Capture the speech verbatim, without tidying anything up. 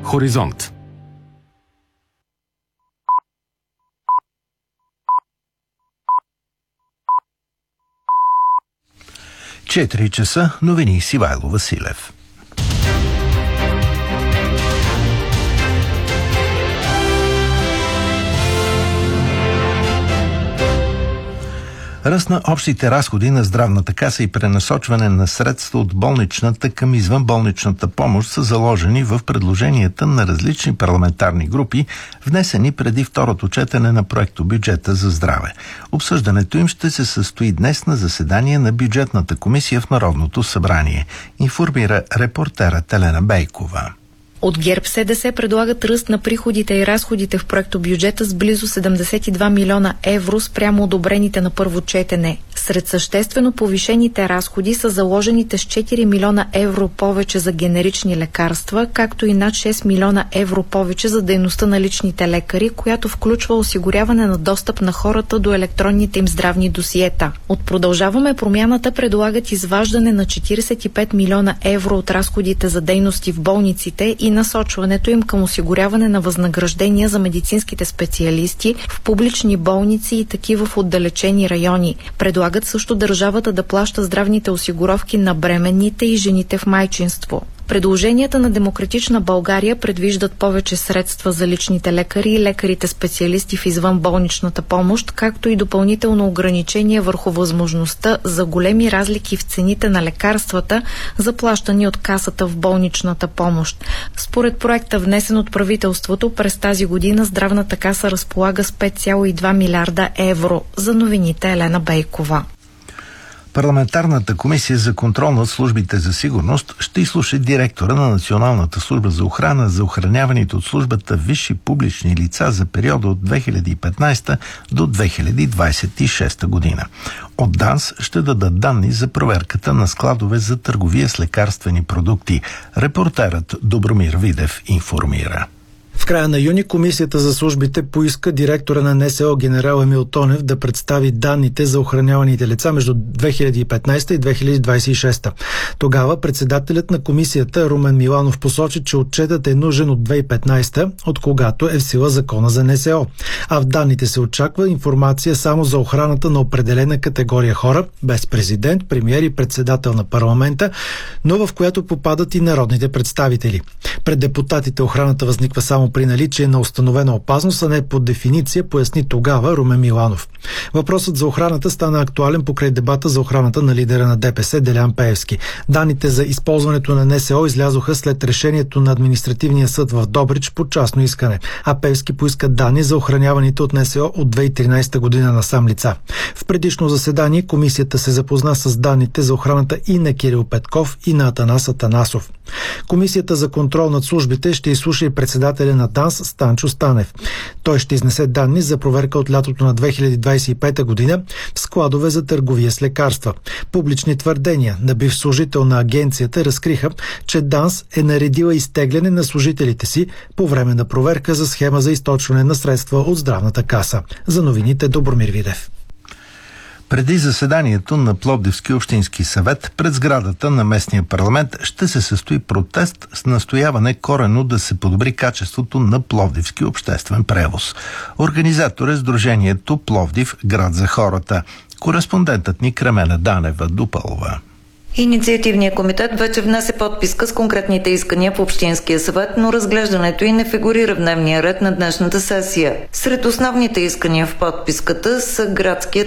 Хоризонт. четири часа, новини с Ивайло Василев. Ръст на общите разходи на здравната каса и пренасочване на средства от болничната към извънболничната помощ са заложени в предложенията на различни парламентарни групи, внесени преди второто четене на проектобюджета за здраве. Обсъждането им ще се състои днес на заседание на бюджетната комисия в Народното събрание, информира репортерът Елена Бейкова. От ГЕРБ-СДС предлагат ръст на приходите и разходите в проектобюджета с близо седемдесет и два милиона евро спрямо одобрените на първо четене. Сред съществено повишените разходи са заложените с четири милиона евро повече за генерични лекарства, както и над шест милиона евро повече за дейността на личните лекари, която включва осигуряване на достъп на хората до електронните им здравни досиета. От Продължаваме промяната предлагат изваждане на четиридесет и пет милиона евро от разходите за дейности в болниците и насочването им към осигуряване на възнаграждения за медицинските специалисти в публични болници и такива в отдалечени райони. Предлагат също държавата да плаща здравните осигуровки на бременните и жените в майчинство. Предложенията на Демократична България предвиждат повече средства за личните лекари и лекарите специалисти в извънболничната помощ, както и допълнително ограничение върху възможността за големи разлики в цените на лекарствата, заплащани от касата в болничната помощ. Според проекта, внесен от правителството, през тази година здравната каса разполага с пет цяло и два милиарда евро. За новините Елена Бейкова. Парламентарната комисия за контрол над службите за сигурност ще изслуша директора на Националната служба за охрана за охраняваните от службата висши публични лица за периода от две хиляди и петнадесета до две хиляди двадесет и шеста година. От ДАНС ще дадат данни за проверката на складове за търговия с лекарствени продукти. Репортерът Добромир Видев информира. В края на юни комисията за службите поиска директора на НСО генерал Емил Тонев да представи данните за охраняваните лица между две хиляди и петнадесета и две хиляди двадесет и шеста. Тогава председателят на комисията Румен Миланов посочи, че отчетът е нужен от две хиляди и петнадесета, от когато е в сила закона за НСО. А в данните се очаква информация само за охраната на определена категория хора, без президент, премиер и председател на парламента, но в която попадат и народните представители. Пред депутатите охраната възниква само при наличие на установена опасност, а не по дефиниция, поясни тогава Румен Миланов. Въпросът за охраната стана актуален покрай дебата за охраната на лидера на ДПС Делян Пеевски. Данните за използването на НСО излязоха след решението на административния съд в Добрич по частно искане, а Пеевски поиска данни за охраняваните от НСО от две хиляди и тринадесета година насам лица. В предишно заседание комисията се запозна с данните за охраната и на Кирил Петков, и на Атанас Атанасов. Комисията за контрол над службите ще изслуша и председателя на ДАНС Станчо Станев. Той ще изнесе данни за проверка от лятото на две хиляди двадесет и пета година в складове за търговия с лекарства. Публични твърдения на бивш служител на агенцията разкриха, че ДАНС е наредила изтегляне на служителите си по време на проверка за схема за източване на средства от здравната каса. За новините Добромир Видев. Преди заседанието на Пловдивски общински съвет пред сградата на местния парламент ще се състои протест с настояване коренно да се подобри качеството на Пловдивски обществен превоз. Организатор е сдружението Пловдив – град за хората. Кореспондентът ни Кремена Данева допълва. Инициативният комитет вече внесе подписка с конкретните искания в Общинския съвет, но разглеждането й не фигурира в дневния ред на днешната сесия. Сред основните искания в подписката са градският